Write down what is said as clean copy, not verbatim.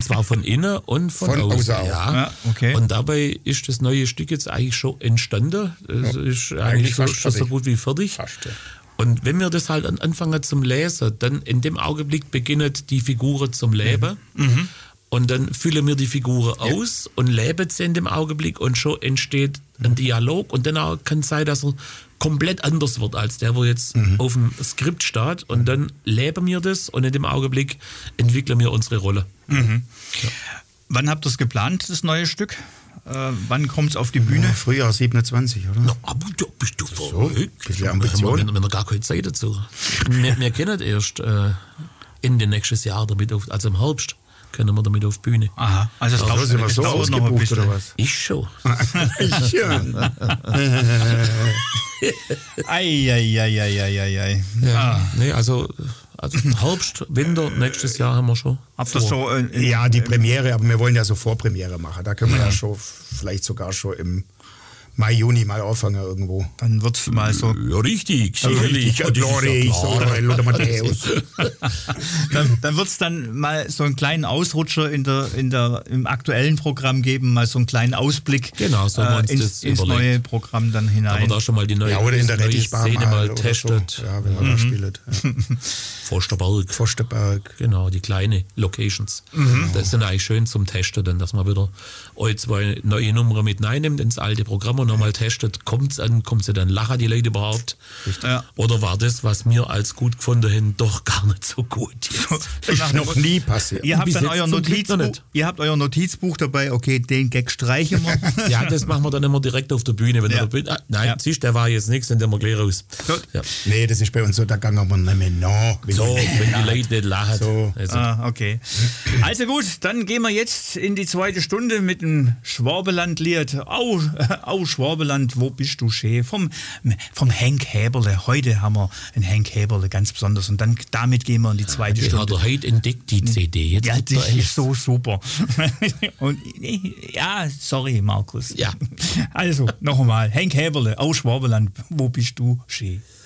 zwar von innen und von außen. Ja, okay. Und dabei ist das neue Stück jetzt eigentlich schon entstanden. Es ist eigentlich schon so gut wie fertig. Fast, ja. Und wenn wir das halt anfangen zum Lesen, dann in dem Augenblick beginnen die Figuren zum Leben. Und dann füllen wir die Figuren aus und leben sie in dem Augenblick und schon entsteht ein Dialog. Und dann auch kann es sein, dass er komplett anders wird als der, wo jetzt auf dem Skript steht. Und dann leben wir das und in dem Augenblick entwickeln wir unsere Rolle. Ja. Wann habt ihr es geplant, das neue Stück? Wann kommt es auf die Bühne? Frühjahr 27, oder? Na, aber da bist du verrückt. Bisschen Ambition. Wir haben gar keine Zeit dazu. wir können erst Ende nächstes Jahr damit auf, also im Herbst können wir damit auf die Bühne. Aha, also es dauert, sind wir so dauert noch ein ausgebucht, bisschen. oder was? Ich schon. Ei. Nee, also Herbst, Winter, nächstes Jahr haben wir schon. Habt ihr so Ja, die Premiere, aber wir wollen ja so Vorpremiere machen. Da können wir ja schon, vielleicht sogar schon im Mai, Juni mal anfangen irgendwo. Dann wird es mal so. Ja, richtig, sicherlich. Dann wird es dann mal so einen kleinen Ausrutscher im aktuellen Programm geben, mal so einen kleinen Ausblick Genau, so haben wir uns das ins überlegt. neue Programm dann hinein. Haben wir da schon mal die neue, oder in der neue Rettichbar Szene mal oder testet. So. Ja, wenn man da spielt. Ja. Forsterberg. Genau, die kleine Locations. Das sind eigentlich schön zum Testen, dann, dass man wieder zwei neue Nummern mit reinnimmt ins alte Programm und nochmal testet, kommt es an, kommt sie dann, lachen die Leute überhaupt? Ja. Oder war das, was wir als gut gefunden haben, doch gar nicht so gut? Ist noch nie passiert. Ihr habt Bis dann jetzt euer zum Glück noch Notizbuch, nicht. ihr habt euer Notizbuch dabei, okay, den Gag streichen wir. Ja, das machen wir dann immer direkt auf der Bühne. Wenn Ja. nein, Ja. siehst, der war jetzt nichts, dann nehmen wir gleich raus. Gut. Ja. Nee, das ist bei uns so, da gehen wir nicht mehr nach. So, wenn die Leute nicht lachen. So. Also, Okay. Also gut, dann gehen wir jetzt in die zweite Stunde mit dem Schwabeland-Lied. Au, Schwabeland, wo bist du schön? Vom Henk Häberle. Heute haben wir einen Henk Häberle ganz besonders. Und dann damit gehen wir in die zweite die hat Stunde. er heute entdeckt, die CD. Jetzt Ja, gibt er das echt- ist so super. Und ja, sorry, Markus. Ja. Also, noch einmal. Henk Häberle aus Schwabeland. Wo bist du schön?